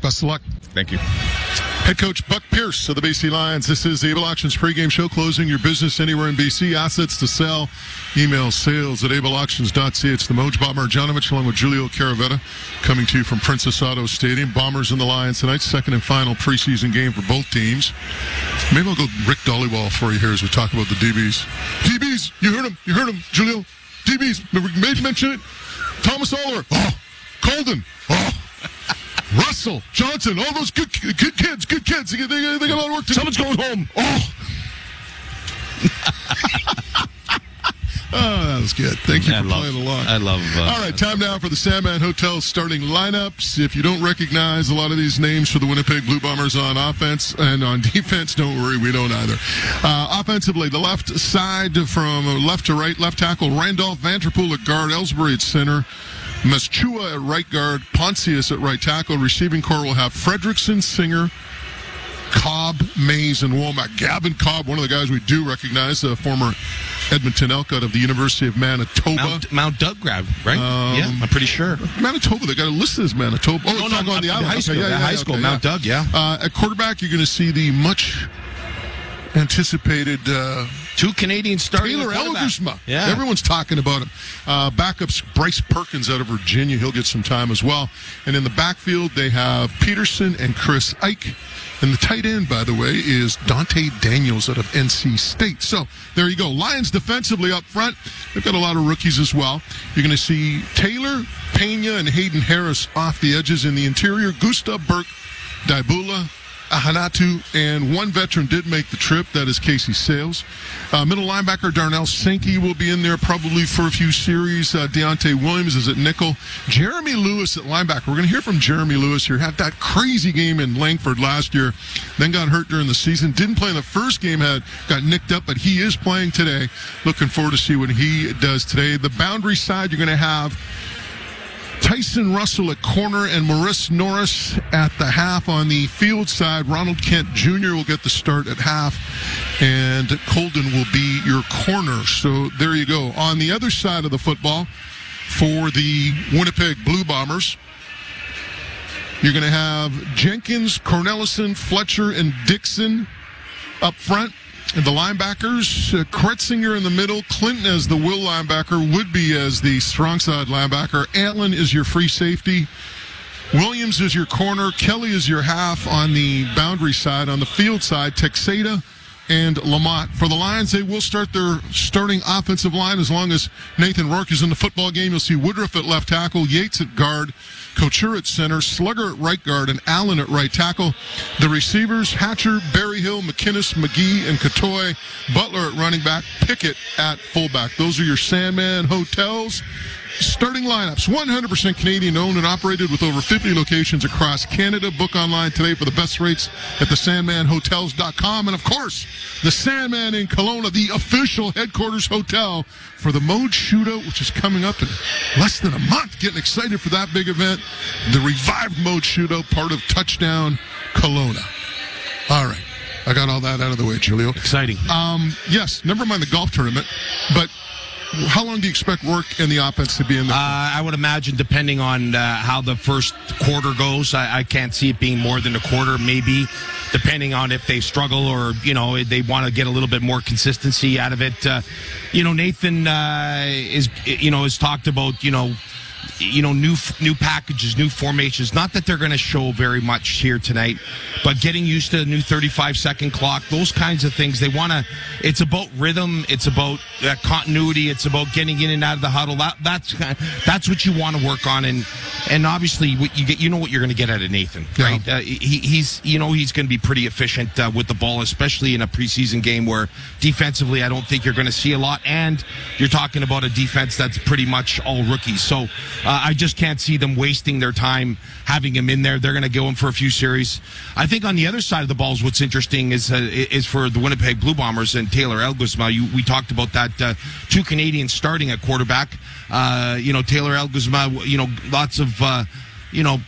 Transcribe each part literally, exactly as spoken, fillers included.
Best of luck. Thank you. Head coach Buck Pierce of the B C Lions. This is the Able Auctions pregame show, closing your business anywhere in B C. Assets to sell. Email sales at able auctions dot c a. It's the Moj Bob Marjanovic along with Julio Caravetta coming to you from Princess Auto Stadium. Bombers and the Lions tonight, second and final preseason game for both teams. Maybe I'll go Rick Dollywall for you here as we talk about the D Bs. D Bs, you heard him, you heard him, Julio. D Bs, we made mention it. Thomas Oliver, oh, Colden, oh. Russell, Johnson, all those good, good kids, good kids. They, they, they got a lot of work to do. Someone's going home. Oh. Oh, that was good. Thank you I for love, playing along. I love uh, All right, time now for the Sandman Hotel starting lineups. If you don't recognize a lot of these names for the Winnipeg Blue Bombers on offense and on defense, don't worry, we don't either. Uh, offensively, the left side from left to right, left tackle Randolph Vanderpool at guard, Ellsbury at center, Maschua at right guard, Poncius at right tackle. Receiving corps will have Fredrickson, Singer, Cobb, Mays, and Womack. Gavin Cobb, one of the guys we do recognize, a former Edmonton Elk out of the University of Manitoba. Mount, Mount Doug grab, right? Um, yeah, I'm pretty sure. Manitoba, they got it listed as Manitoba. Oh, no, it's no, not on the the island. high school, okay, yeah, the yeah, high yeah, school, okay, Mount yeah. Doug, yeah. Uh, at quarterback, you're going to see the much anticipated uh, two Canadians starting. Taylor Elgersma. Yeah, everyone's talking about him. Uh, backups Bryce Perkins out of Virginia. He'll get some time as well. And in the backfield, they have Peterson and Chris Ike. And the tight end, by the way, is Dante Daniels out of N C State. So there you go. Lions defensively up front. They've got a lot of rookies as well. You're going to see Taylor, Pena, and Hayden Harris off the edges. In the interior, Gustav Burke, Daibula, Ahanatu, and one veteran did make the trip. That is Casey Sales. Uh, middle linebacker Darnell Sankey will be in there probably for a few series. Uh, Deontay Williams is at nickel. Jeremy Lewis at linebacker. We're going to hear from Jeremy Lewis here. Had that crazy game in Langford last year, then got hurt during the season. Didn't play in the first game, had got nicked up, but he is playing today. Looking forward to see what he does today. The boundary side, you're going to have Tyson Russell at corner and Maurice Norris at the half. On the field side, Ronald Kent Junior will get the start at half, and Colden will be your corner. So there you go. On the other side of the football, for the Winnipeg Blue Bombers, you're going to have Jenkins, Cornelison, Fletcher, and Dixon up front. And the linebackers, uh, Kretzinger in the middle, Clinton as the will linebacker, Woodby as the strong side linebacker, Allen is your free safety, Williams is your corner, Kelly is your half on the boundary side. On the field side, Texada and Lamont. For the Lions, they will start their starting offensive line as long as Nathan Rourke is in the football game. You'll see Woodruff at left tackle, Yates at guard, Couture at center, Slugger at right guard, and Allen at right tackle. The receivers, Hatcher, Berryhill, McInnes, McGee, and Katoy. Butler at running back, Pickett at fullback. Those are your Sandman Hotels starting lineups. one hundred percent Canadian owned and operated with over fifty locations across Canada. Book online today for the best rates at the sandman hotels dot com. And of course, the Sandman in Kelowna, the official headquarters hotel for the Moj Shootout, which is coming up in less than a month. Getting excited for that big event. The revived Moj Shootout, part of Touchdown Kelowna. All right. I got all that out of the way, Julio. Exciting. Um, yes, never mind the golf tournament, but how long do you expect Rourke and the offense to be in there? Uh, I would imagine, depending on uh, how the first quarter goes, I, I can't see it being more than a quarter, maybe, depending on if they struggle or, you know, they want to get a little bit more consistency out of it. Uh, you know, Nathan uh, is, you know, has talked about, you know, you know, new new packages, new formations. Not that they're going to show very much here tonight, but getting used to a new thirty-five second clock, those kinds of things. They want to. It's about rhythm. It's about uh, continuity. It's about getting in and out of the huddle. That, that's that's what you want to work on. And and obviously, what you get, you know what you're going to get out of Nathan, right? Yeah. Uh, he, he's you know he's going to be pretty efficient uh, with the ball, especially in a preseason game where defensively, I don't think you're going to see a lot. And you're talking about a defense that's pretty much all rookies. So. Uh, I just can't see them wasting their time having him in there. They're going to go in for a few series. I think on the other side of the balls, what's interesting is uh, is for the Winnipeg Blue Bombers and Taylor Elgersma. You, we talked about that. Uh, two Canadians starting at quarterback. Uh, you know, Taylor Elgersma, you know, lots of, uh, you know,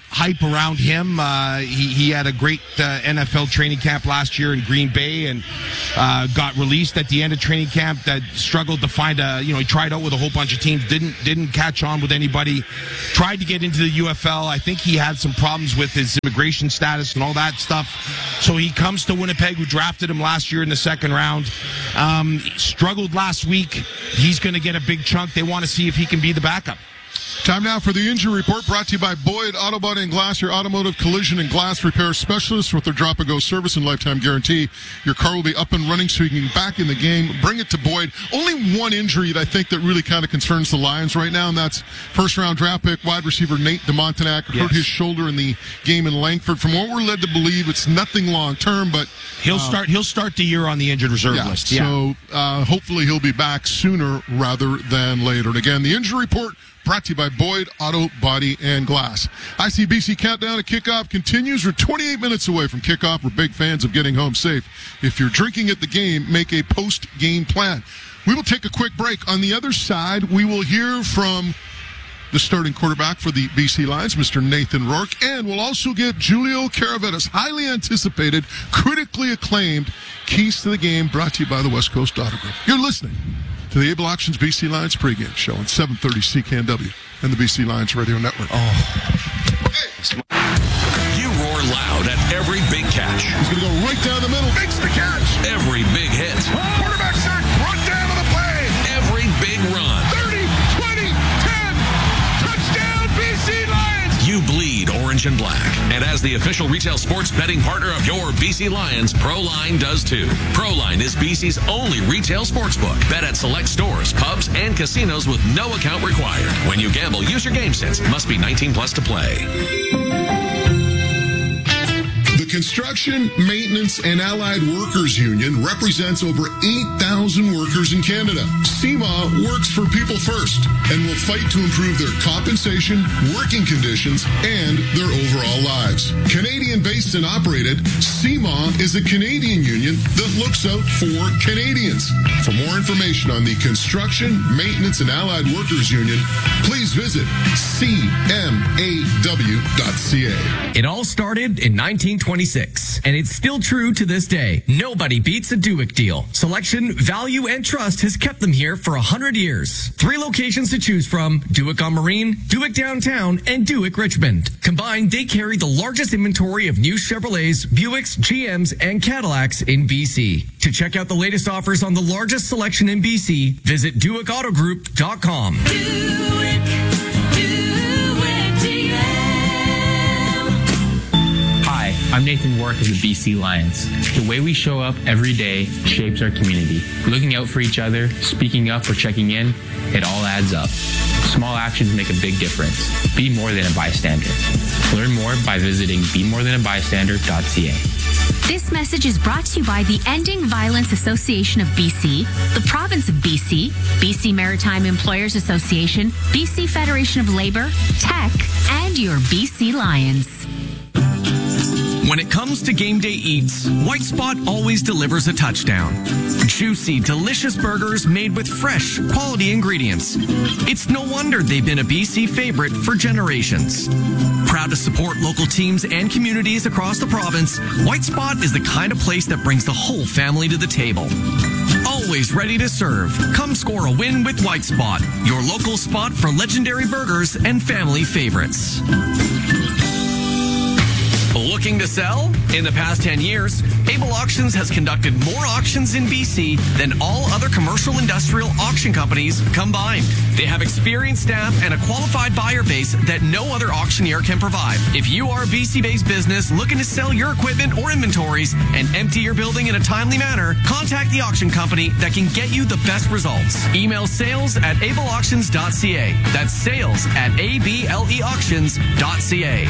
hype around him. Uh, he, he had a great uh, N F L training camp last year in Green Bay and uh, got released at the end of training camp. That struggled to find a, you know, he tried out with a whole bunch of teams, didn't didn't catch on with anybody. Tried to get into the U F L. I think he had some problems with his immigration status and all that stuff. So he comes to Winnipeg, who drafted him last year in the second round. Um, struggled last week. He's going to get a big chunk. They want to see if he can be the backup. Time now for the injury report, brought to you by Boyd Auto Body and Glass, your automotive collision and glass repair specialist with their drop-and-go service and lifetime guarantee. Your car will be up and running so you can get back in the game. Bring it to Boyd. Only one injury that I think that really kind of concerns the Lions right now, and that's first-round draft pick wide receiver Nate DeMontenac hurt Yes. his shoulder in the game in Langford. From what we're led to believe, it's nothing long-term, but He'll uh, start. He'll start the year on the injured reserve yeah, list. Yeah. So uh, hopefully he'll be back sooner rather than later. And again, the injury report brought to you by Boyd Auto Body and Glass. I C B C Countdown to Kickoff continues. We're twenty-eight minutes away from kickoff. We're big fans of getting home safe. If you're drinking at the game, make a post-game plan. We will take a quick break. On the other side, we will hear from the starting quarterback for the B C Lions, Mister Nathan Rourke, and we'll also get Julio Caravetta's highly anticipated, critically acclaimed Keys to the Game, brought to you by the West Coast Auto Group. You're listening to the Able Auctions B C Lions pregame show on seven thirty C K N W and the B C Lions Radio Network. Oh. You roar loud at every big catch, He's going to go right down the middle, makes the catch. every big hit, Quarterback sack, run down to the play. every big run. thirty, twenty, ten, touchdown B C Lions. You bleed orange and black. And as the official retail sports betting partner of your B C Lions, ProLine does too. ProLine is B C's only retail sportsbook. Bet at select stores, pubs, and casinos with no account required. When you gamble, use your game sense. Must be nineteen plus to play. The Construction, Maintenance, and Allied Workers Union represents over eight thousand workers in Canada. C M A works for people first and will fight to improve their compensation, working conditions, and their overall lives. Canadian-based and operated, C M A is a Canadian union that looks out for Canadians. For more information on the Construction, Maintenance, and Allied Workers Union, please visit C M A W dot C A. It all started in nineteen twenty-six, and it's still true to this day. Nobody beats a Duick deal. Selection, value, and trust has kept them here for one hundred years. Three locations to choose from: Duick on Marine, Duick Downtown, and Duick Richmond. Combined, they carry the largest inventory of new Chevrolets, Buicks, G Ms, and Cadillacs in B C. To check out the latest offers on the largest selection in B C, visit Duick Auto Group dot com. Hi, I'm Nathan Rourke of the B C Lions. The way we show up every day shapes our community. Looking out for each other, speaking up or checking in, it all adds up. Small actions make a big difference. Be more than a bystander. Learn more by visiting be more than a bystander dot c a. This message is brought to you by the Ending Violence Association of B C, the Province of B C, B C Maritime Employers Association, B C Federation of Labor, Tech, and your B C Lions. When it comes to game day eats, White Spot always delivers a touchdown. Juicy, delicious burgers made with fresh, quality ingredients. It's no wonder they've been a B C favorite for generations. Proud to support local teams and communities across the province, White Spot is the kind of place that brings the whole family to the table. Always ready to serve. Come score a win with White Spot, your local spot for legendary burgers and family favorites. Looking to sell? In the past ten years, Able Auctions has conducted more auctions in B C than all other commercial industrial auction companies combined. They have experienced staff and a qualified buyer base that no other auctioneer can provide. If you are a B C-based business looking to sell your equipment or inventories and empty your building in a timely manner, contact the auction company that can get you the best results. Email sales at able auctions dot c a. That's sales at able auctions dot c a.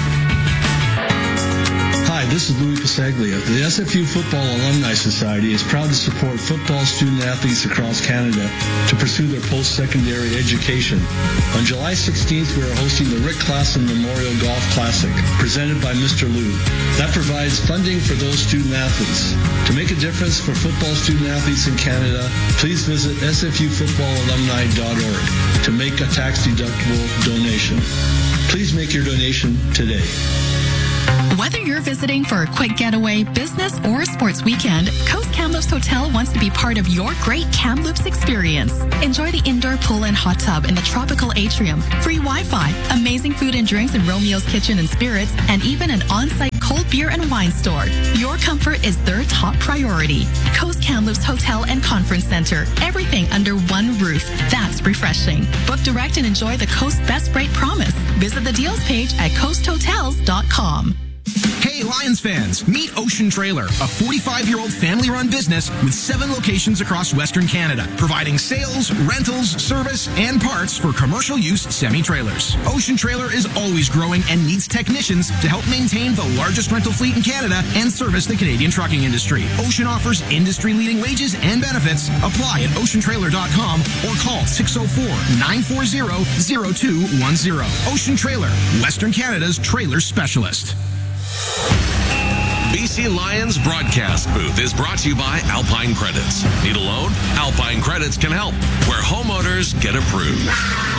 Hi, this is Louis Pasaglia. The S F U Football Alumni Society is proud to support football student athletes across Canada to pursue their post-secondary education. On July sixteenth, we are hosting the Rick Klassen Memorial Golf Classic, presented by Mister Lou. That provides funding for those student athletes. To make a difference for football student athletes in Canada, please visit s f u football alumni dot org. to make a tax-deductible donation. Please make your donation today. Whether you're visiting for a quick getaway, business, or sports weekend, Coast Kamloops Hotel wants to be part of your great Kamloops experience. Enjoy the indoor pool and hot tub in the tropical atrium, free Wi-Fi, amazing food and drinks in Romeo's Kitchen and Spirits, and even an on-site cold beer and wine store. Your comfort is their top priority. Coast Kamloops Hotel and Conference Center. Everything under one roof. That's refreshing. Book direct and enjoy the Coast Best Rate Promise. Visit the deals page at coast hotels dot com. Hey Lions fans, meet Ocean Trailer, a forty-five-year-old family-run business with seven locations across Western Canada, providing sales, rentals, service, and parts for commercial use semi-trailers. Ocean Trailer is always growing and needs technicians to help maintain the largest rental fleet in Canada and service the Canadian trucking industry. Ocean offers industry-leading wages and benefits. Apply at ocean trailer dot com or call six oh four, nine four zero, zero two one zero. Ocean Trailer, Western Canada's trailer specialist. B C Lions broadcast booth is brought to you by Alpine Credits. Need a loan? Alpine Credits can help, where homeowners get approved.